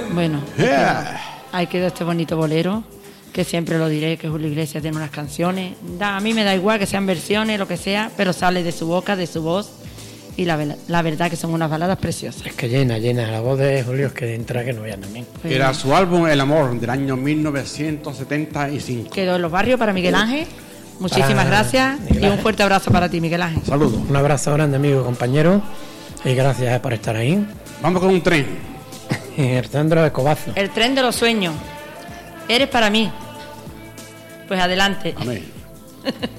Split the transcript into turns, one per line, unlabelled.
Bueno, ahí quedó este bonito bolero, que siempre lo diré, que Julio Iglesias tiene unas canciones. A mí me da igual que sean versiones, lo que sea, pero sale de su boca, de su voz, y la verdad que son unas baladas preciosas.
Es que llena la voz de Julio, es que entra que no vean también.
Pues,
era su álbum El Amor, del año 1975.
Quedó en los barrios para Miguel Ángel. Muchísimas gracias y un fuerte abrazo para ti, Miguel Ángel.
Saludos.
Un abrazo grande, amigo y compañero, y gracias por estar ahí.
Vamos con un tren.
El centro de Cobazo.
El tren de los sueños. Eres para mí. Pues adelante.
Amén.